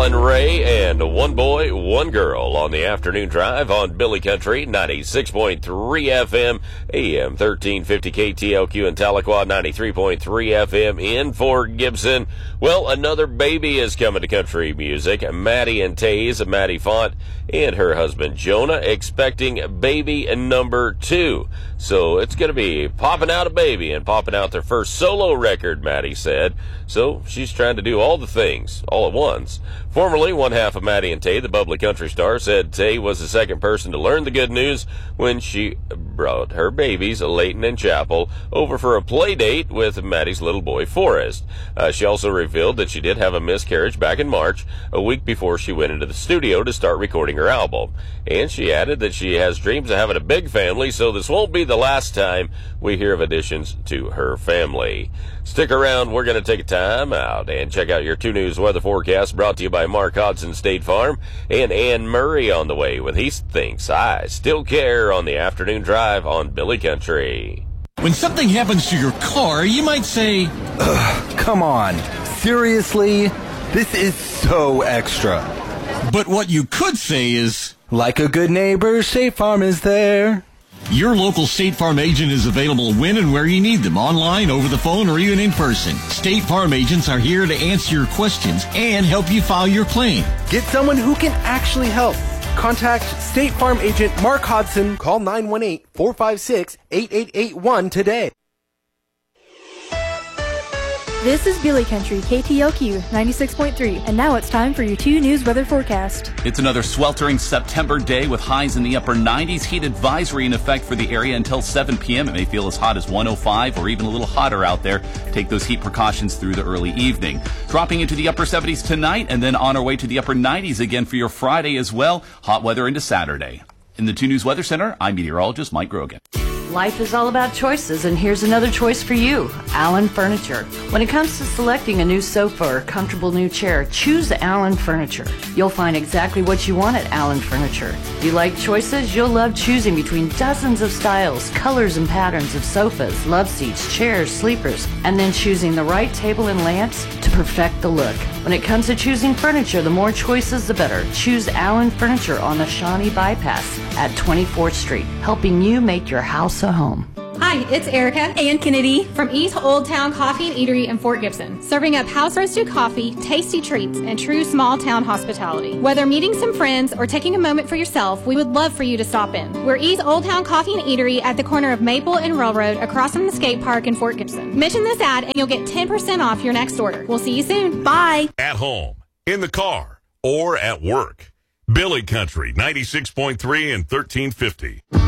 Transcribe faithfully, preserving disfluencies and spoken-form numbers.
Alan Ray and One Boy, One Girl on the afternoon drive on Billy Country, ninety-six point three F M, A M thirteen fifty K T L Q in Tahlequah, ninety-three point three F M in Fort Gibson. Well, another baby is coming to country music. Maddie and Taze, Maddie Font, and her husband Jonah expecting baby number two. So it's going to be popping out a baby and popping out their first solo record, Maddie said. So she's trying to do all the things all at once. Formerly, one half of Maddie and Tay, the bubbly country star, said Tay was the second person to learn the good news when she brought her babies, Leighton and Chapel, over for a play date with Maddie's little boy, Forrest. Uh, she also revealed that she did have a miscarriage back in March, a week before she went into the studio to start recording her album. And she added that she has dreams of having a big family, so this won't be the last time we hear of additions to her family. Stick around, we're going to take a time out and check out your two News weather forecast brought to you by Mark Hodson State Farm and Ann Murray on the way with He Thinks I Still Care on the afternoon drive on Billy Country. When something happens to your car, you might say, ugh, come on, seriously? This is so extra. But what you could say is, like a good neighbor, State Farm is there. Your local State Farm agent is available when and where you need them, online, over the phone, or even in person. State Farm agents are here to answer your questions and help you file your claim. Get someone who can actually help. Contact State Farm agent Mark Hodson. Call nine one eight, four five six, eight eight eight one today. This is Billy Country, K T L Q ninety-six point three, and now it's time for your two News weather forecast. It's another sweltering September day with highs in the upper nineties. Heat advisory in effect for the area until seven p.m. It may feel as hot as one oh five or even a little hotter out there. Take those heat precautions through the early evening. Dropping into the upper seventies tonight and then on our way to the upper nineties again for your Friday as well. Hot weather into Saturday. In the two News Weather Center, I'm meteorologist Mike Grogan. Life is all about choices, and here's another choice for you, Allen Furniture. When it comes to selecting a new sofa or comfortable new chair, choose Allen Furniture. You'll find exactly what you want at Allen Furniture. You like choices? You'll love choosing between dozens of styles, colors, and patterns of sofas, love seats, chairs, sleepers, and then choosing the right table and lamps to perfect the look. When it comes to choosing furniture, the more choices, the better. Choose Allen Furniture on the Shawnee Bypass at twenty-fourth Street, helping you make your house a home. Hi, it's Erica and Kennedy from East Old Town Coffee and Eatery in Fort Gibson, serving up house-roasted coffee, tasty treats, and true small-town hospitality. Whether meeting some friends or taking a moment for yourself, we would love for you to stop in. We're East Old Town Coffee and Eatery at the corner of Maple and Railroad across from the skate park in Fort Gibson. Mention this ad and you'll get ten percent off your next order. We'll see you soon. Bye. At home, in the car, or at work. Billy Country, ninety-six point three and thirteen fifty.